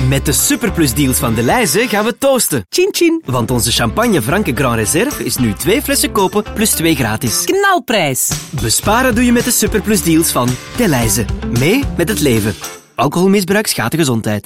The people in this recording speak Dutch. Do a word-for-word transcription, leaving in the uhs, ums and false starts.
Met de Superplus-deals van Delhaize gaan we toosten. Chin chin. Want onze champagne Franke Grand Reserve is nu twee flessen kopen plus twee gratis. Knalprijs. Besparen doe je met de Superplus-deals van Delhaize. Mee met het leven. Alcoholmisbruik schaadt de gezondheid.